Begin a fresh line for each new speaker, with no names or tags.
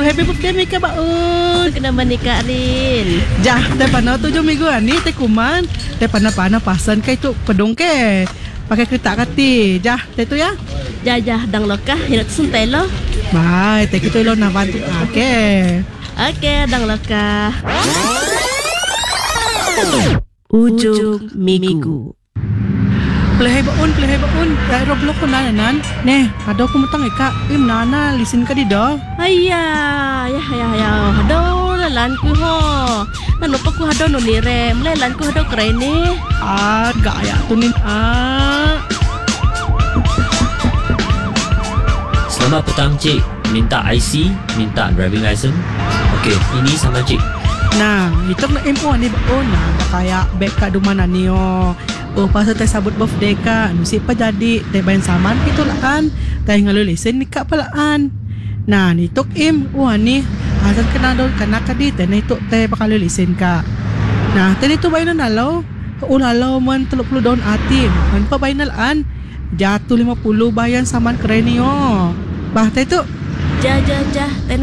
happy birthday Mika baun.
Kena menikah Rin.
Jah, teh pana 7 minggu ani teh kuman. Teh pana pasan ke itu pedong ke. Pakai kereta kati. Jah, teh tu ya.
Jajah dang lokah hinat suntai lo.
Bye, teh kita lo nak bantu. Oke.
Oke, dang lokah. Ujung minggu.
Play baun. Dari Roblox ko nanan. Neh, ada aku mutang ika. Nana, listen ka di do.
Ayah, ya. Hado lalan ku ho. Nanu pa ku hado no nirem. Lalan ku hado keren ni.
Gaya tunin.
Selamat petang cik. Minta IC, minta driving license. Okey, ini sama cik.
Nah, itu na MO ni baun. Nah, kaya back ka dumana niyo. Pasal teh sabut birthday ka. Nusi pa jadi teh bayan saman itu laan. Teh ngalulisen ni ka palaan. Nah, nitok ni hasan kena daw kana ka di teh nitok teh pakalulisen ka. Nah, teh itu bayan na nalaw. Ulalaw man 30 daun atin. Man pa bayan na laan. Jatuh 50 bayan saman keren niyo. Bah teh itu
Jah. Teh